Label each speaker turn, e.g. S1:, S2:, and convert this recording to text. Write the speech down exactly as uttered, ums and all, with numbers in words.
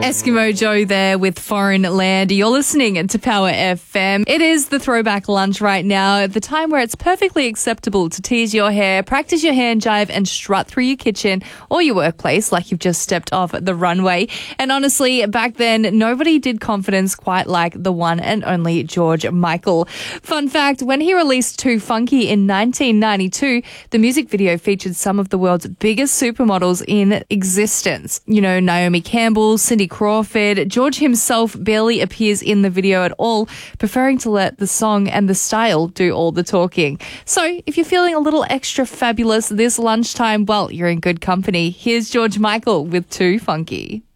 S1: Eskimo Joe there with Foreign Land. You're listening to Power F M. It is the throwback lunch right now, at the time where it's perfectly acceptable to tease your hair, practice your hand jive, and strut through your kitchen or your workplace like you've just stepped off the runway. And honestly, back then, nobody did confidence quite like the one and only George Michael. Fun fact, when he released Too Funky in nineteen ninety-two, the music video featured some of the world's biggest supermodels in existence. You know, Naomi Campbell, Cindy Crawford. George himself barely appears in the video at all, preferring to let the song and the style do all the talking. So if you're feeling a little extra fabulous this lunchtime, well, you're in good company. Here's George Michael with Too Funky.